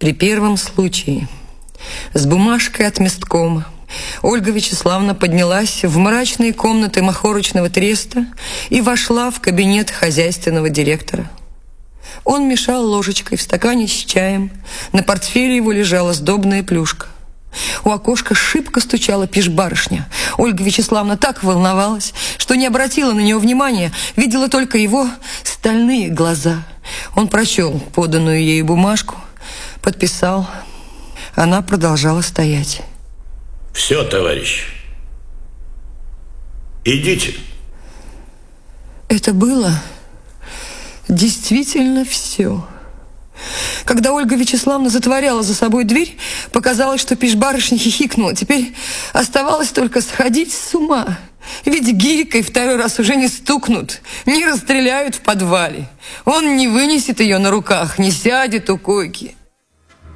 При первом случае с бумажкой от месткома Ольга Вячеславовна поднялась в мрачные комнаты Махорочного треста и вошла в кабинет хозяйственного директора. Он мешал ложечкой в стакане с чаем. На портфеле его лежала сдобная плюшка. У окошка шибко стучала пижбарышня. Ольга Вячеславовна так волновалась, что не обратила на него внимания, видела только его стальные глаза. Он прочел поданную ею бумажку, подписал. Она продолжала стоять. Все, товарищ. Идите. Это было действительно все. Когда Ольга Вячеславовна затворяла за собой дверь, показалось, что пижбарышня хихикнула. Теперь оставалось только сходить с ума. Ведь гирькой второй раз уже не стукнут, не расстреляют в подвале. Он не вынесет ее на руках, не сядет у койки.